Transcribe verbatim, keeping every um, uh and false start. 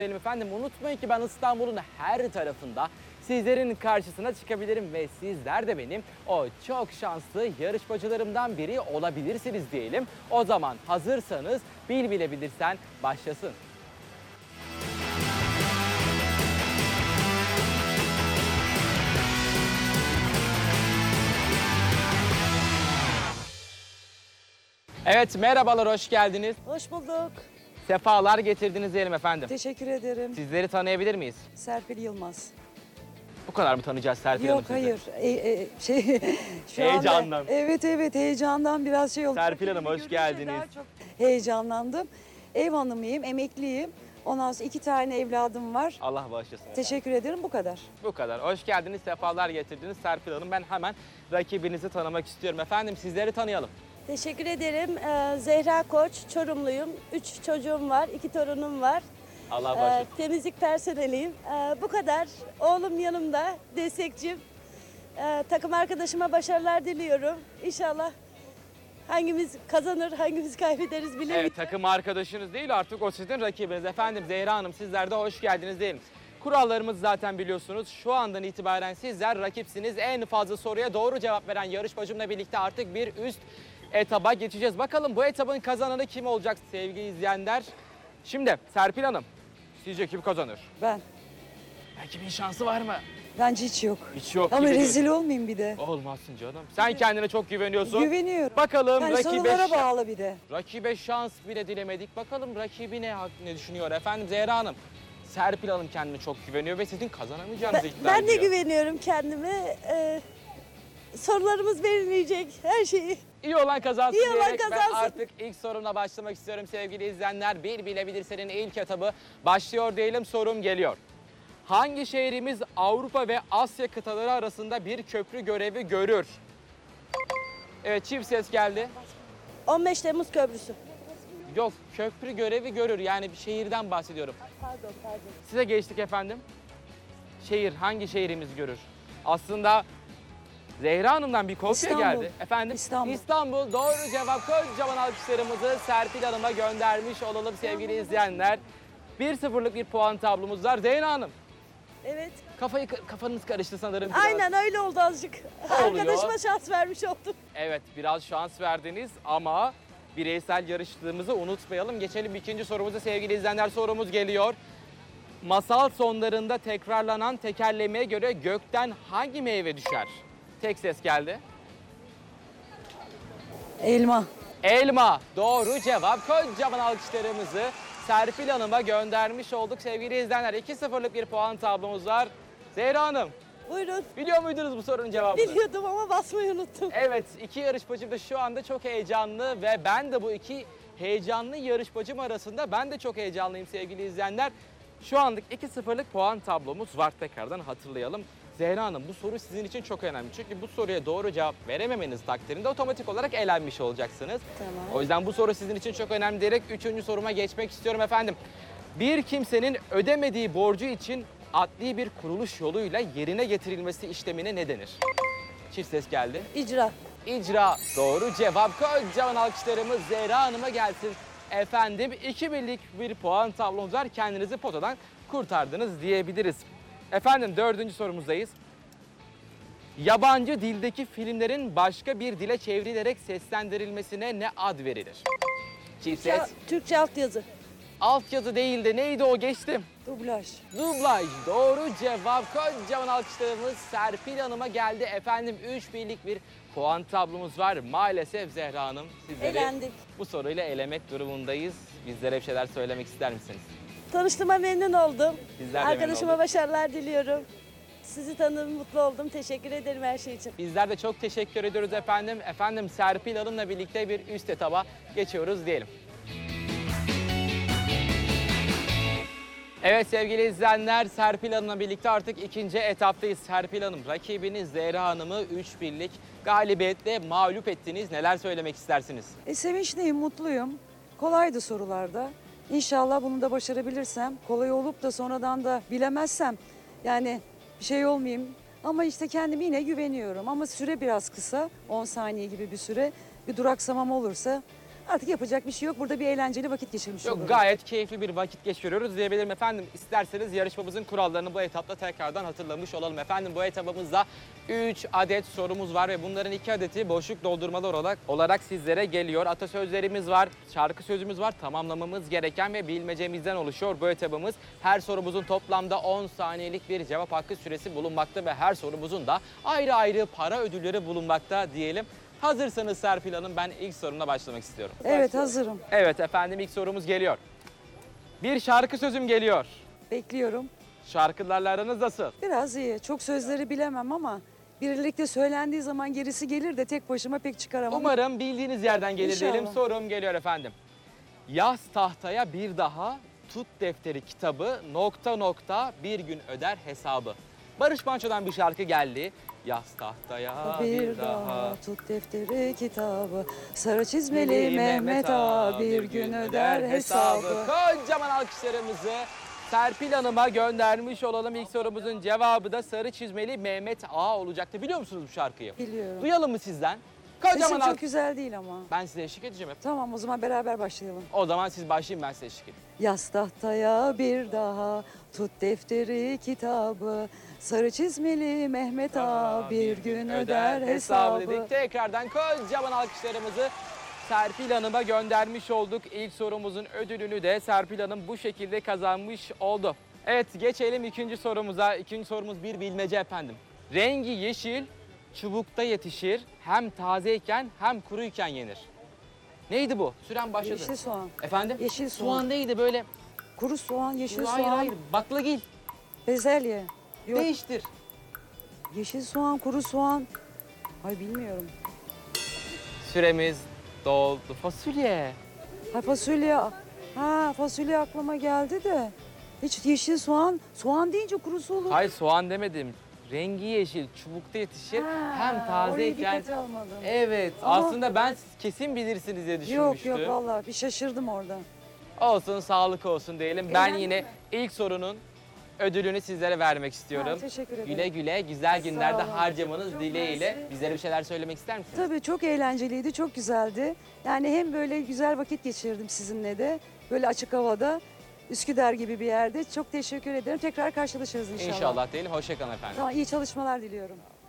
Efendim unutmayın ki ben İstanbul'un her tarafında sizlerin karşısına çıkabilirim ve sizler de benim o çok şanslı yarışmacılarımdan biri olabilirsiniz diyelim. O zaman hazırsanız bil bile bilirsen başlasın. Evet, merhabalar, hoş geldiniz. Hoş bulduk. Sefalar getirdiniz diyelim efendim. Teşekkür ederim. Sizleri tanıyabilir miyiz? Serpil Yılmaz. Bu kadar mı tanıyacağız Serpil Hanım Yok sizi? hayır. E, e, şey, şu Heyecandan. Anda, evet evet heyecandan biraz şey oldu. Serpil Hanım, hoş Görünce geldiniz. daha çok heyecanlandım. Ev hanımıyım, emekliyim. Ondan sonra iki tane evladım var. Allah bağışlasın. Teşekkür ederim, bu kadar. Bu kadar. Hoş geldiniz, sefalar getirdiniz Serpil Hanım. Ben hemen rakibinizi tanımak istiyorum. Efendim sizleri tanıyalım. Teşekkür ederim. Ee, Zehra Koç, Çorumluyum. Üç çocuğum var, iki torunum var. Allah Ee, bağışlasın. temizlik personeliyim. Ee, bu kadar. Oğlum yanımda, destekçim. Ee, takım arkadaşıma başarılar diliyorum. İnşallah hangimiz kazanır, hangimiz kaybederiz bilemeyiz. Evet, takım arkadaşınız değil artık o sizin rakibiniz. Efendim Zehra Hanım sizler de hoş geldiniz diyelim. Kurallarımızı zaten biliyorsunuz. Şu andan itibaren sizler rakipsiniz. En fazla soruya doğru cevap veren yarışmacımla birlikte artık bir üst etaba geçeceğiz. Bakalım bu etabın kazananı kim olacak sevgili izleyenler? Şimdi Serpil Hanım, sizce kim kazanır? Ben. Rakibin şansı var mı? Bence hiç yok. Hiç yok. Ama gibi rezil olmayayım bir de. diyorsun. Olmazsın canım. Sen kendine çok güveniyorsun. Güveniyorum. Bakalım Yani rakibe, sorulara şa- bağlı bir de. rakibe şans bile dilemedik. Bakalım rakibi ne, ne düşünüyor efendim Zehra Hanım. Serpil Hanım kendine çok güveniyor ve sizin kazanamayacağınızı Ben, iddia ben de ediyor. güveniyorum kendime. Ee, sorularımız belirleyecek her şeyi. İyi olan kazansın İyi olan diyerek ben kazansın. artık ilk sorumla başlamak istiyorum sevgili izleyenler. Bir bilebilirsenin ilk etabı başlıyor diyelim, sorum geliyor. Hangi şehrimiz Avrupa ve Asya kıtaları arasında bir köprü görevi görür? Evet, çift ses geldi. on beş Temmuz Köprüsü. Yok, köprü görevi görür, yani bir şehirden bahsediyorum. Pardon, pardon. Size geçtik efendim. Şehir, hangi şehrimiz görür? Aslında Zehra Hanım'dan bir kopya İstanbul. geldi. Efendim? İstanbul. İstanbul. Doğru cevap. Kocaman alkışlarımızı Serpil Hanım'a göndermiş olalım sevgili izleyenler. bir sıfırlık bir puan tablomuz var. Zehra Hanım, Evet. kafayı kafanız karıştı sanırım biraz. Aynen öyle oldu azıcık. oluyor? Arkadaşıma şans vermiş oldum. Evet, biraz şans verdiniz ama bireysel yarıştığımızı unutmayalım. Geçelim ikinci sorumuza sevgili izleyenler, sorumuz geliyor. Masal sonlarında tekrarlanan tekerlemeye göre gökten hangi meyve düşer? Tek ses geldi. Elma. Elma. Doğru cevap. Kocaman alkışlarımızı Serpil Hanım'a göndermiş olduk sevgili izleyenler. iki sıfırlık bir puan tablomuz var. Zehra Hanım, Buyurun. biliyor muydunuz bu sorunun cevabını? Biliyordum ama basmayı unuttum. Evet, iki yarışmacım da şu anda çok heyecanlı ve ben de bu iki heyecanlı yarışmacım arasında ben de çok heyecanlıyım sevgili izleyenler. Şu anlık iki sıfırlık puan tablomuz var, tekrardan hatırlayalım. Zehra Hanım, bu soru sizin için çok önemli. Çünkü bu soruya doğru cevap verememeniz takdirinde otomatik olarak elenmiş olacaksınız. Tamam. O yüzden bu soru sizin için çok önemli diyerek üçüncü soruma geçmek istiyorum efendim. Bir kimsenin ödemediği borcu için adli bir kuruluş yoluyla yerine getirilmesi işlemine ne denir? Çift ses geldi. İcra. İcra. Doğru cevap. Kocaman alkışlarımız Zehra Hanım'a gelsin. Efendim iki birlik bir puan tablomuz var. Kendinizi potadan kurtardınız diyebiliriz. Efendim dördüncü sorumuzdayız. Yabancı dildeki filmlerin başka bir dile çevrilerek seslendirilmesine ne ad verilir? Çift ses. Ya, Türkçe altyazı. Altyazı değil de neydi o, geçtim. Dublaj. Dublaj. Doğru cevap. Kocaman alkışlarımız Serpil Hanım'a geldi. Efendim üç birlik bir puan tablomuz var. Maalesef Zehra Hanım sizleri Elendik. bu soruyla elemek durumundayız. Bizlere bir şeyler söylemek ister misiniz? Tanıştığıma memnun oldum. Bizler de memnun Arkadaşıma olduk. başarılar diliyorum. Sizi tanıdım, mutlu oldum. Teşekkür ederim her şey için. Bizler de çok teşekkür ediyoruz efendim. Efendim Serpil Hanım'la birlikte bir üst etaba geçiyoruz diyelim. Evet sevgili izleyenler, Serpil Hanım'la birlikte artık ikinci etaptayız. Serpil Hanım, rakibiniz Zehra Hanım'ı üç birlik galibiyetle mağlup ettiniz. Neler söylemek istersiniz? E, sevinçliyim, mutluyum. Kolaydı sorularda. İnşallah bunu da başarabilirsem, kolay olup da sonradan da bilemezsem yani bir şey olmayayım. Ama işte kendime yine güveniyorum. Ama süre biraz kısa, on saniye gibi bir süre. Bir duraksamam olursa Artık yapacak bir şey yok. Burada bir eğlenceli vakit geçirmiş Yok, olurum. gayet keyifli bir vakit geçiriyoruz diyebilirim efendim. İsterseniz yarışmamızın kurallarını bu etapta tekrardan hatırlamış olalım efendim. Bu etapımızda üç adet sorumuz var ve bunların iki adeti boşluk doldurmalar olarak, olarak sizlere geliyor. Atasözlerimiz var, şarkı sözümüz var. Tamamlamamız gereken ve bilmecemizden oluşuyor bu etabımız. Her sorumuzun toplamda on saniyelik bir cevap hakkı süresi bulunmakta ve her sorumuzun da ayrı ayrı para ödülleri bulunmakta diyelim. Hazırsanız Serpil Hanım, ben ilk sorumla başlamak istiyorum. Evet, hazırım. Evet efendim, ilk sorumuz geliyor. Bir şarkı sözüm geliyor. Bekliyorum. Şarkılarla aranız nasıl? Biraz iyi. Çok sözleri bilemem ama birlikte söylendiği zaman gerisi gelir de tek başıma pek çıkaramam. Umarım bildiğiniz yerden gelir İnşallah. diyelim. Sorum geliyor efendim. Yaz tahtaya bir daha, tut defteri kitabı, nokta nokta bir gün öder hesabı. Barış Manço'dan bir şarkı geldi. Yaz tahtaya Bir daha tut defteri kitabı, sarı çizmeli Mehmet ağa bir gün öder hesabı. Kocaman alkışlarımızı Serpil Hanım'a göndermiş olalım. İlk sorumuzun cevabı da sarı çizmeli Mehmet Ağa olacaktı. Biliyor musunuz bu şarkıyı? Biliyorum. Duyalım mı sizden? Sesim Kocaman çok alkış. güzel değil ama. Ben size eşlik edeceğim hep. Tamam, o zaman beraber başlayalım. O zaman siz başlayın, ben size eşlik edeyim. Yaz tahtaya bir daha tut defteri kitabı, sarı çizmeli Mehmet ağa bir gün öder hesabı. dedik. Tekrardan kocaman alkışlarımızı Serpil Hanım'a göndermiş olduk. İlk sorumuzun ödülünü de Serpil Hanım bu şekilde kazanmış oldu. Evet, geçelim ikinci sorumuza. İkinci sorumuz bir bilmece efendim. Rengi yeşil, çubukta yetişir. Hem tazeyken hem kuruyken yenir. Neydi bu? Süren başladı. Yeşil soğan, Efendim? yeşil soğan. Soğan neydi böyle? kuru soğan, yeşil hayır soğan, hayır, baklagil. bezelye. Yok, Değiştir. yeşil soğan, kuru soğan. Ay bilmiyorum. Süremiz doldu. Fasulye. Ha fasulye. Ha fasulye aklıma geldi de. Hiç yeşil soğan, soğan deyince kurusu olur. Hayır, soğan demedim. Rengi yeşil, çubukta yetişir. Ha, hem orayı tazeyken. dikkate almadım. Evet, Ama- aslında ben siz kesin bilirsiniz diye düşünmüştüm. Yok yok vallahi bir şaşırdım orada. Olsun, sağlık olsun diyelim. Ben Eğlendin yine mi? ilk sorunun ödülünü sizlere vermek istiyorum. Ha, teşekkür ederim. Güle güle, güzel günlerde olun. harcamanız Çok dileğiyle. mersi. Bizlere bir şeyler söylemek ister misiniz? Tabii çok eğlenceliydi, çok güzeldi. Yani hem böyle güzel vakit geçirdim sizinle de. Böyle açık havada, Üsküdar gibi bir yerde. Çok teşekkür ederim. Tekrar karşılaşırız inşallah. İnşallah diyelim. Hoşçakalın efendim. Tamam, iyi çalışmalar diliyorum.